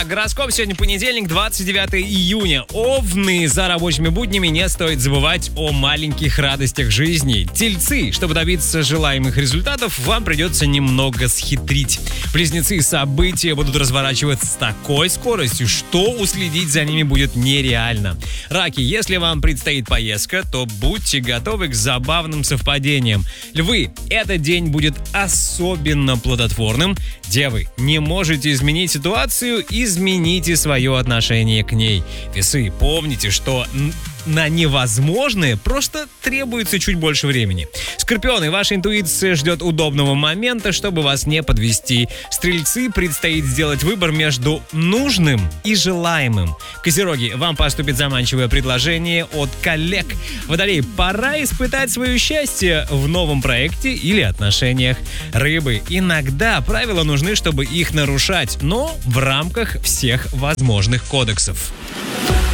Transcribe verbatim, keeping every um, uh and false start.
Гороскоп сегодня понедельник, двадцать девятое июня. Овны, за рабочими буднями не стоит забывать о маленьких радостях жизни. Тельцы, чтобы добиться желаемых результатов, вам придется немного схитрить. Близнецы, события будут разворачиваться с такой скоростью, что уследить за ними будет нереально. Раки, если вам предстоит поездка, то будьте готовы к забавным совпадениям. Львы, этот день будет особенно плодотворным. Девы, не можете изменить ситуацию, измените свое отношение к ней. Весы, помните, что на невозможное просто требуется чуть больше времени. Скорпионы, ваша интуиция ждет удобного момента, чтобы вас не подвести. Стрельцы, предстоит сделать выбор между нужным и желаемым. Козероги, вам поступит заманчивое предложение от коллег. Водолей, пора испытать свое счастье в новом проекте или отношениях. Рыбы, иногда правила нужны, чтобы их нарушать, но в рамках всех возможных кодексов.